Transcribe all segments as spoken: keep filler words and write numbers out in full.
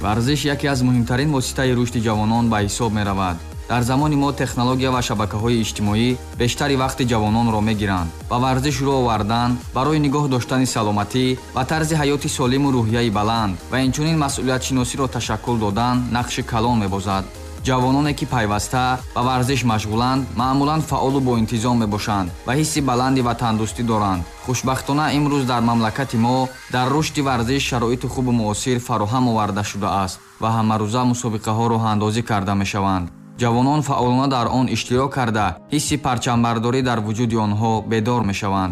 варзиш яке аз муҳимтарин воситаи рушди ҷавонон ба ҳисоб меравад. дар замони мо технология ва шабакаҳои иҷтимоӣ бештари вақти ҷавононро мегиранд. ба варзиш рӯ овардан барои нигоҳ доштани саломатӣ ва тарзи ҳаёти солиму рӯҳияи баланд ва инчунин масъулиятшиносиро ташаккул додан нақши калон мебозад. ҷавононе ки пайваста ба варзиш машғуланд маъмулан фаъолу боинтизом мебошанд ва ҳисси баланди ватандӯстӣ доранд. хушбахтона имрӯз дар мамлакати мо дар рушди варзиш шароити хубу муосир фароҳам оварда шудааст ва ҳамарӯза мусобиқаҳо роҳандозӣ карда мешаванд. ҷавонон фаъолона дар он иштирок карда ҳисси парчамбардорӣ дар вуҷуди онҳо бедор мешаванд.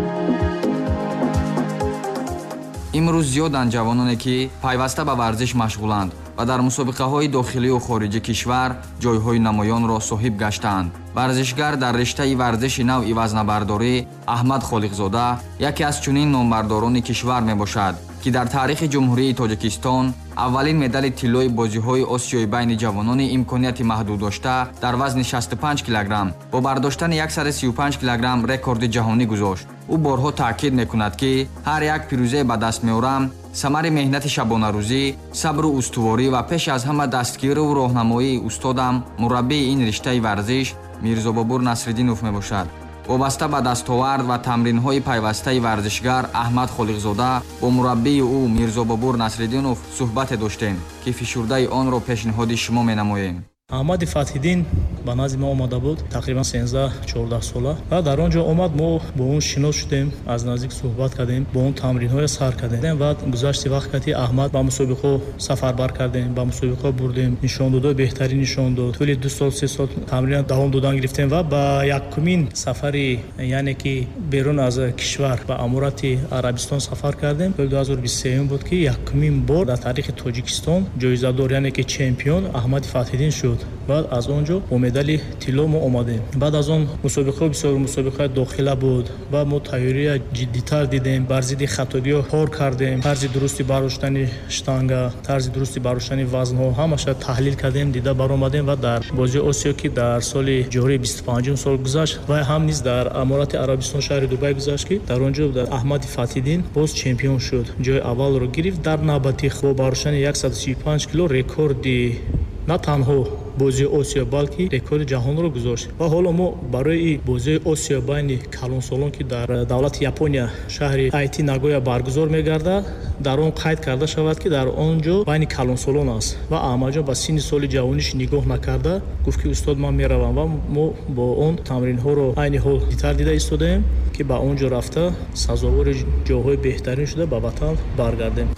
имрӯз зиёданд ҷавононе ки пайваста ба варзиш машғуланд ва дар мусобиқаҳои дохилию хориҷи кишвар ҷойҳои намоёнро соҳиб гаштаанд. варзишгар дар риштаи варзиши навъи вазнабардорӣ Аҳмад Холиқзода яке аз чунин номбардорони кишвар мебошад, ки дар таърихи ҷумҳурии Тоҷикистон аввалин медали тиллои бозиҳои Осиёи байни ҷавонони имконияти маҳдуддошта дар вазни шасту панҷ килограмм бо бардоштани сад и сию панҷ килограмм рекорди ҷаҳонӣ гузошт. ӯ борҳо таъкид мекунад, ки ҳар як пирӯзае ба даст меорам самари меҳнати шабонарӯзӣ, сабру устуворӣ ва пеш аз ҳама дастгиру роҳнамоии устодам мураббии ин риштаи варзиш Мирзобобур Насриддинов мебошад. вобаста ба дастовард ва тамринҳои пайвастаи варзишгар Аҳмад Холиқзода бо мураббии ӯ Мирзобобур Насриддинов суҳбате доштем, ки фишурдаи онро пешниҳоди шумо менамоем. Аҳмади Фатҳиддин ба назди мо омада буд тақрибан сенздаҳ чордаҳ сола ва дар он ҷо омад. мо бо он шинос шудем, аз наздик суҳбат кардем, бо он тамринҳои сар кардем ва гузашти вақт ки Аҳмад ба мусобиқаҳо сафарбар кардем, ба мусобиқаҳо бурдем, нишондодҳои беҳтарин нишон дод. тӯли ду сол се сол тамрин давом додан гирифтем ва ба якумин сафари яъне ки берун аз кишвар ба Амурати Арабистон сафар кардем. соли ду ҳазору бисту сеюм буд ки якумин бор дар таърихи Тоҷикистон ҷоизадор яъне ки чемпион Аҳмади Фатҳиддин шуд. баъд аз он ҷо бо медали тилло мо омадем. баъд аз он мусобиқаҳо бисёр мусобиқаи дохила буд ва мо тайёрия ҷиддитар дидем, бар зидди хатогиҳо кор кардем, тарзи дурусти бардоштани штанга, тарзи дурусти бардоштани вазнҳо ҳамаша таҳлил кардем, дида баромадем ва дар бозии Осиё ки дар соли ҷории бисту панҷум сол гузашт ва ҳам низ дар Амурати Арабистон шаҳри Дубай гузашт, ки дар он ҷо Аҳмади Фатҳиддин боз чемпион шуд, ҷои аввалро гирифт. дар навбати бо бардоштани сад и сию панҷ кило рекорди на танҳо бозии Осиё, балки рекорди ҷаҳонро гузошт. ва ҳоло мо барои бозии Осиё байни калонсолон ки дар давлати Япония шаҳри Айти Нагоя баргузор мегардад, дар он қайд карда шавад, ки дар он ҷо байни калонсолон аст. ва Аҳмадҷон ба синни соли ҷавониш нигоҳ накарда гуфт, ки устод ман меравам ва мо бо он тамринҳоро айни ҳол дитар дида истодаем, ки ба он ҷо рафта сазовори ҷойҳои беҳтарин шуда ба ватан баргардем.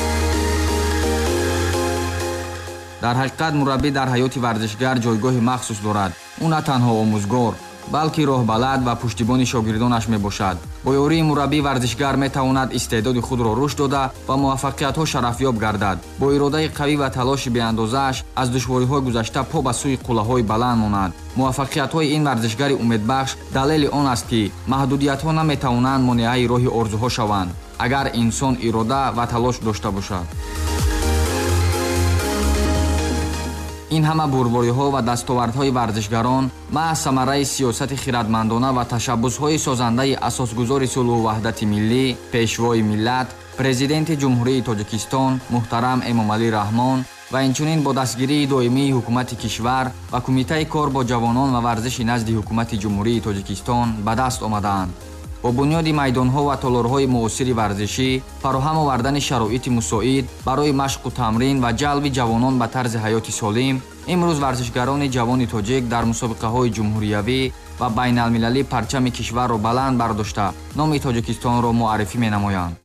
дар ҳақиқат мураббӣ дар ҳаёти варзишгар ҷойгоҳи махсус дорад. ӯ на танҳо омӯзгор, балки роҳбалад ва пуштибони шогирдонаш мебошад. бо ёрии мураббӣ варзишгар метавонад истеъдоди худро рушд дода ба муваффақиятҳо шарафёб гардад. бо иродаи қавӣ ва талоши беандозааш аз душвориҳои гузашта по ба сӯи қуллаҳои баланд монад. муваффақиятҳои ин варзишгари умедбахш далели он аст, ки маҳдудиятҳо наметавонанд монеаи роҳи орзуҳо шаванд, агар инсон ирода ва талош дошта бошад. ин ҳама бурвориҳо ва дастовардҳои варзишгарон маъ самараи сиёсати хиратмандона ва ташаббусҳои созандаи асосгузори сулҳу ваҳдати миллӣ, пешвои миллат, президенти ҷумҳурии Тоҷикистон муҳтарам Эмомалӣ Раҳмон ва инчунин бо дастгирии доимии ҳукумати кишвар ва кумитаи кор бо ҷавонон ва варзиши назди ҳукумати ҷумҳурии Тоҷикистон ба даст омадаанд. бо бунёди майдонҳо ва толорҳои муосири варзишӣ, фароҳам овардани шароити мусоид барои машқу тамрин ва ҷалби ҷавонон ба тарзи ҳаёти солим, имрӯз варзишгарони ҷавони тоҷик дар мусобиқаҳои ҷумҳуриявӣ ва байналмилалӣ парчами кишварро баланд бардошта номи Тоҷикистонро муаррифӣ менамоянд.